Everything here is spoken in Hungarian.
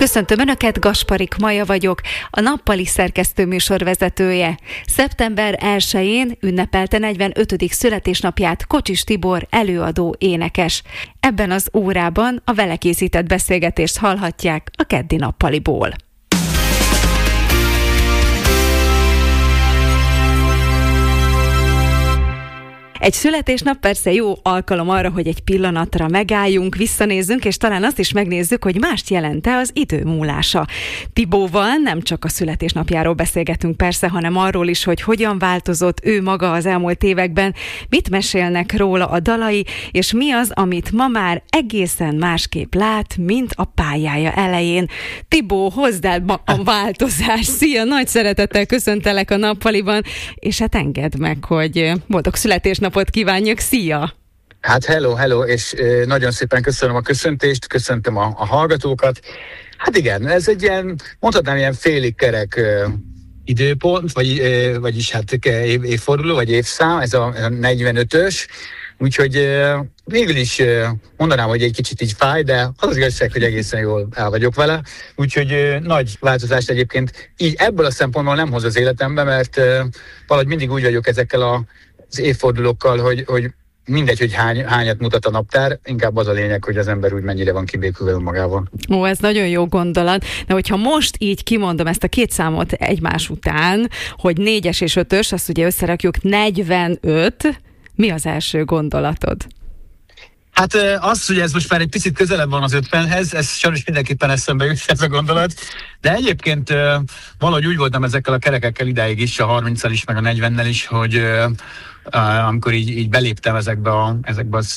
Köszöntöm Önöket, Gasparik Maja vagyok, a Nappali szerkesztő műsorvezetője. Szeptember 1-én ünnepelte 45. születésnapját Kocsis Tibor előadó énekes. Ebben az órában a vele készített beszélgetést hallhatják a keddi Nappaliból. Egy születésnap persze jó alkalom arra, hogy egy pillanatra megálljunk, visszanézzünk, és talán azt is megnézzük, hogy mást jelent-e az idő múlása. Tibóval nem csak a születésnapjáról beszélgetünk persze, hanem arról is, hogy hogyan változott ő maga az elmúlt években, mit mesélnek róla a dalai, és mi az, amit ma már egészen másképp lát, mint a pályája elején. Tibó, hozzád a változás! Szia, nagy szeretettel köszöntelek a Nappaliban, és hát engedd meg, hogy boldog születésnapot kívánjak, szia! Hát hello, és nagyon szépen köszönöm a köszöntést, köszöntöm a hallgatókat. Hát igen, ez egy ilyen, mondhatnám ilyen félig kerek időpont, vagyis hát évforduló, vagy évszám, ez a 45-ös, úgyhogy végül is mondanám, hogy egy kicsit így fáj, de az igazság, hogy egészen jól el vagyok vele, úgyhogy nagy változást egyébként így ebből a szempontból nem hoz az életembe, mert valahogy mindig úgy vagyok ezekkel az évfordulókkal, hogy mindegy, hogy hányat mutat a naptár, inkább az a lényeg, hogy az ember úgy mennyire van kibékülve önmagával. Ó, ez nagyon jó gondolat. De hogyha most így kimondom ezt a két számot egymás után, hogy 4-es és 5-ös, azt ugye összerakjuk 45, mi az első gondolatod? Hát az, hogy ez most már egy picit közelebb van az 50-hez, ez sajnos mindenképpen eszembe jut ez a gondolat, de egyébként valahogy úgy voltam ezekkel a kerekekkel idáig is, a 30-al is, meg a 40-nel is, hogy amikor így beléptem ezekbe az